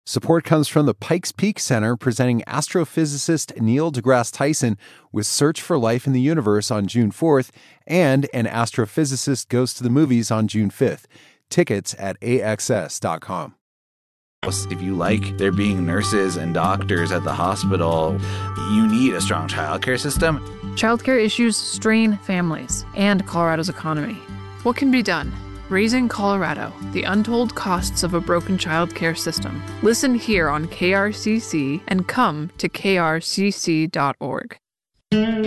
Support comes from the Pikes Peak Center, presenting astrophysicist Neil deGrasse Tyson with Search for Life in the Universe on June 4th and An Astrophysicist Goes to the Movies on June 5th. Tickets at AXS.com. If you like there being nurses and doctors at the hospital, you need a strong childcare system. Childcare issues strain families and Colorado's economy. What can be done? Raising Colorado, the untold costs of a broken childcare system. Listen here on KRCC and come to krcc.org.